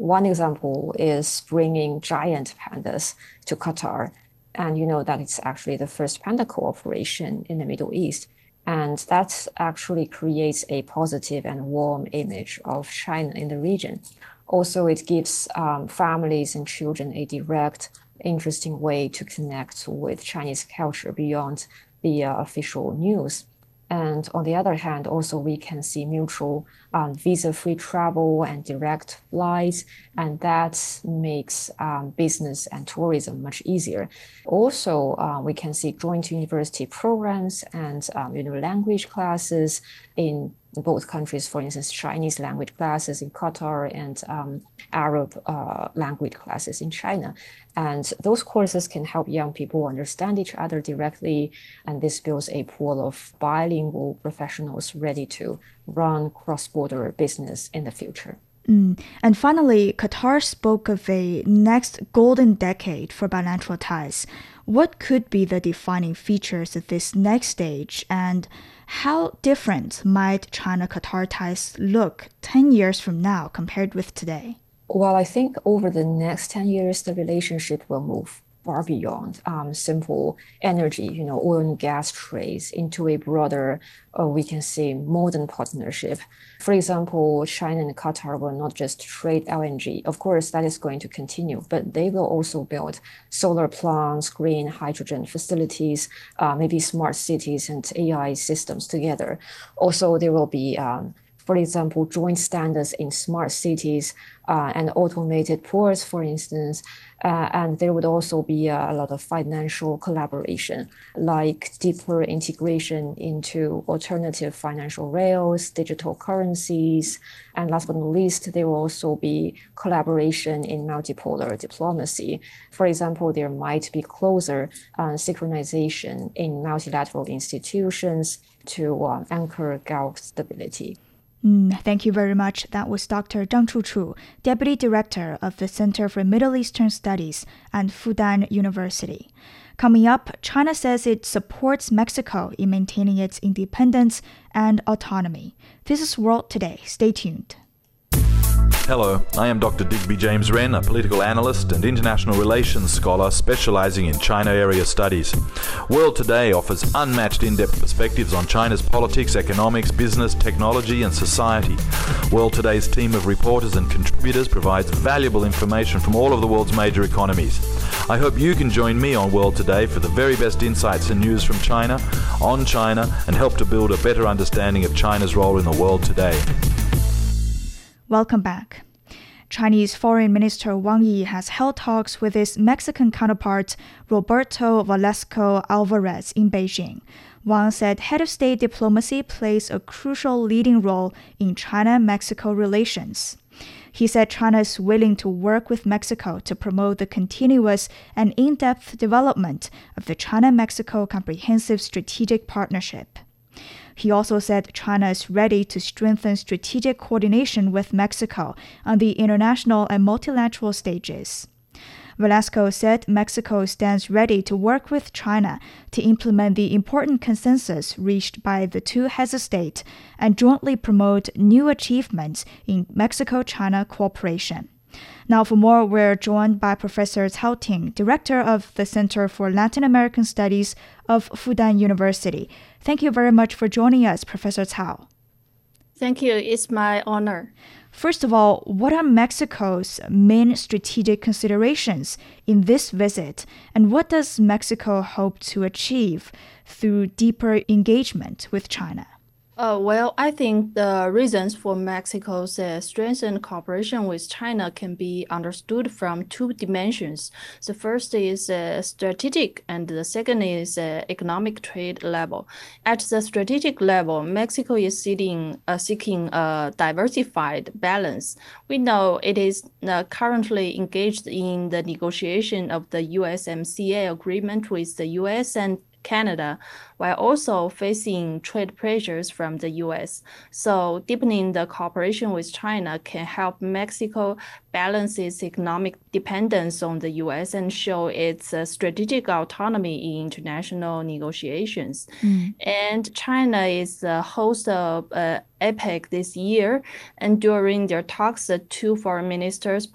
One example is bringing giant pandas to Qatar. And you know that it's actually the first panda cooperation in the Middle East. And that actually creates a positive and warm image of China in the region. Also, it gives families and children a direct, interesting way to connect with Chinese culture beyond the official news. And on the other hand, also we can see mutual visa-free travel and direct flights, and that makes business and tourism much easier. Also, we can see joint university programs and language classes in both countries. For instance, Chinese language classes in Qatar and Arab language classes in China. And those courses can help young people understand each other directly, and this builds a pool of bilingual professionals ready to run cross-border business in the future. And finally, Qatar spoke of a next golden decade for bilateral ties. What could be the defining features of this next stage, and how different might China-Qatar ties look 10 years from now compared with today? Well, I think over the next 10 years, the relationship will move far beyond simple energy, oil and gas trades into a broader, we can say, modern partnership. For example, China and Qatar will not just trade LNG. Of course, that is going to continue, but they will also build solar plants, green hydrogen facilities, maybe smart cities and AI systems together. Also, there will be for example, joint standards in smart cities and automated ports, for instance. And there would also be a lot of financial collaboration, like deeper integration into alternative financial rails, digital currencies. And last but not least, there will also be collaboration in multipolar diplomacy. For example, there might be closer synchronization in multilateral institutions to anchor Gulf stability. Thank you very much. That was Dr. Zhang Chuchu, Deputy Director of the Center for Middle Eastern Studies at Fudan University. Coming up, China says it supports Mexico in maintaining its independence and autonomy. This is World Today. Stay tuned. Hello, I am Dr. Digby James Wren, a political analyst and international relations scholar specializing in China area studies. World Today offers unmatched in-depth perspectives on China's politics, economics, business, technology and society. World Today's team of reporters and contributors provides valuable information from all of the world's major economies. I hope you can join me on World Today for the very best insights and news from China, on China, and help to build a better understanding of China's role in the world today. Welcome back. Chinese Foreign Minister Wang Yi has held talks with his Mexican counterpart Roberto Velasco Alvarez in Beijing. Wang said head of state diplomacy plays a crucial leading role in China-Mexico relations. He said China is willing to work with Mexico to promote the continuous and in-depth development of the China-Mexico Comprehensive Strategic Partnership. He also said China is ready to strengthen strategic coordination with Mexico on the international and multilateral stages. Velasco said Mexico stands ready to work with China to implement the important consensus reached by the two heads of state and jointly promote new achievements in Mexico-China cooperation. Now, for more, we're joined by Professor Cao Ting, Director of the Center for Latin American Studies of Fudan University. Thank you very much for joining us, Professor Cao. Thank you. It's my honor. First of all, what are Mexico's main strategic considerations in this visit, and what does Mexico hope to achieve through deeper engagement with China? Well, I think the reasons for Mexico's strengthened cooperation with China can be understood from two dimensions. The first is strategic, and the second is economic trade level. At the strategic level, Mexico is seeking a diversified balance. We know it is currently engaged in the negotiation of the USMCA agreement with the U.S. and Canada, while also facing trade pressures from the U.S. So deepening the cooperation with China can help Mexico balance its economic dependence on the U.S. and show its strategic autonomy in international negotiations. And China is the host of APEC this year, and during their talks, the two foreign ministers